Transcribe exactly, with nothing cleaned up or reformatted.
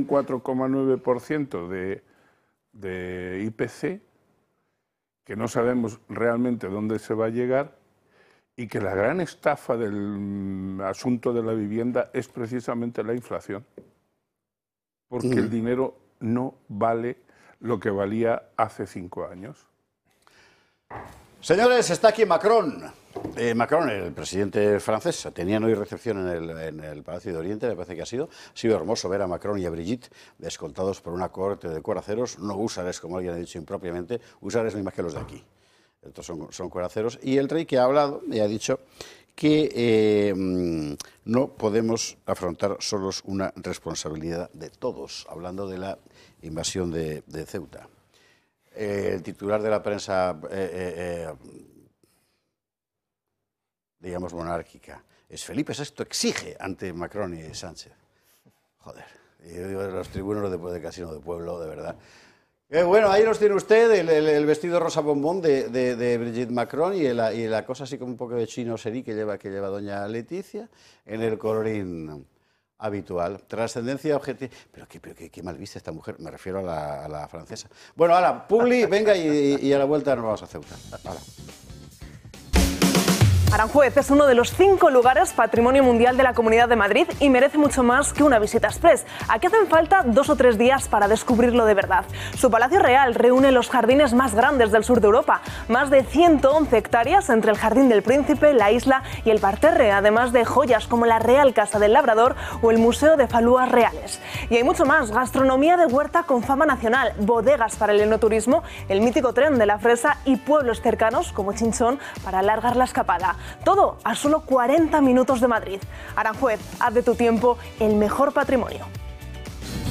un cuatro coma nueve por ciento de, de I P C, que no sabemos realmente dónde se va a llegar, y que la gran estafa del asunto de la vivienda es precisamente la inflación, porque mm. el dinero no vale lo que valía hace cinco años. Señores, está aquí Macron. Eh, Macron, el presidente francés, tenían hoy recepción en el, en el Palacio de Oriente, me parece que ha sido. Ha sido hermoso ver a Macron y a Brigitte escoltados por una corte de coraceros, no húsares, como alguien ha dicho impropiamente, húsares ni más que los de aquí. Estos son, son coraceros. Y el rey que ha hablado y ha dicho que eh, no podemos afrontar solos una responsabilidad de todos, hablando de la invasión de, de Ceuta. Eh, el titular de la prensa, eh, eh, eh, digamos, monárquica, es Felipe sexto exige ante Macron y Sánchez. Joder, yo digo, los tribunos de, de Casino de Pueblo, de verdad. Eh, bueno, ahí los tiene usted, el, el, el vestido rosa bombón de, de, de Brigitte Macron y la, y la cosa así como un poco de chino serí que lleva, que lleva doña Leticia en el colorín habitual. Trascendencia objetiva. Pero, qué, pero qué, qué mal viste esta mujer, me refiero a la, a la francesa. Bueno, ahora, Publi, venga y, y a la vuelta nos vamos a Ceuta. Ahora. Aranjuez es uno de los cinco lugares Patrimonio Mundial de la Comunidad de Madrid y merece mucho más que una visita express. Aquí hacen falta dos o tres días para descubrirlo de verdad. Su Palacio Real reúne los jardines más grandes del sur de Europa, más de ciento once hectáreas entre el Jardín del Príncipe, la isla y el parterre, además de joyas como la Real Casa del Labrador o el Museo de Falúas Reales. Y hay mucho más: gastronomía de huerta con fama nacional, bodegas para el enoturismo, el mítico tren de la fresa y pueblos cercanos como Chinchón para alargar la escapada. Todo a solo cuarenta minutos de Madrid. Aranjuez, haz de tu tiempo el mejor patrimonio.